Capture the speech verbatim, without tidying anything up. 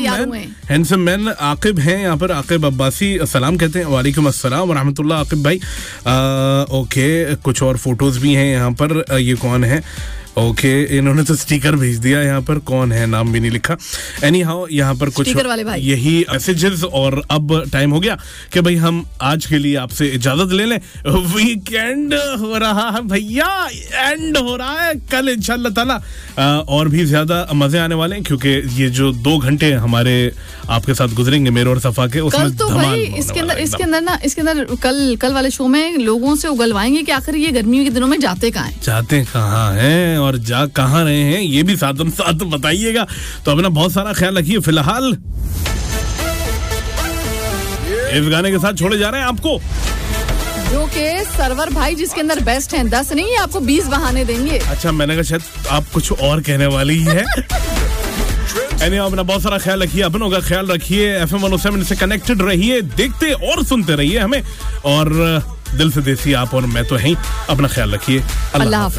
Man, handsome man Aqib हैं यहाँ पर, आकिब अब्बासी सलाम कहते हैं। वालेकुम अस्सलाम व रहमतुल्लाह आकिब भाई। आ, ओके, कुछ और फोटोज भी हैं यहाँ पर। आ, ये कौन है? ओके okay, इन्होंने तो स्टिकर भेज दिया यहाँ पर, कौन है नाम भी नहीं लिखा। एनी हाउ यहाँ पर कुछ यही मैसेजेस, और अब टाइम हो गया कि भाई हम आज के लिए आपसे इजाजत ले लें। वीकेंड हो रहा है भैया, एंड हो रहा है। कल इंशाल्लाह ताला और भी ज्यादा मजे आने वाले हैं, क्योंकि ये जो दो घंटे हमारे आपके साथ गुजरेंगे मेरे और सफा के, उसमें तो भाई इसके अंदर इसके अंदर ना इसके अंदर कल कल वाले शो में लोगों से उगलवाएंगे कि आखिर ये गर्मियों के दिनों में जाते कहाँ हैं जाते कहाँ हैं और जा कहाँ रहे हैं, ये भी साथ साथ बताइएगा। तो अपना बहुत सारा ख्याल रखिए। फिलहाल इस गाने के साथ छोड़े जा रहे हैं आपको, जो कि सरवर भाई जिसके अंदर बेस्ट हैं, दस नहीं आपको बीस बहाने देंगे। अच्छा, मैंने कहा शायद आप कुछ और कहने वाली ही है। anyway, अपना बहुत सारा ख्याल रखिए, अपनों का ख्याल रखिए। F M one O seven से कनेक्टेड रहिए, देखते और सुनते रहिए हमें, और दिल से देसी आप और मैं तो हैं। अपना ख्याल रखिए। अल्लाह हाफ़िज़।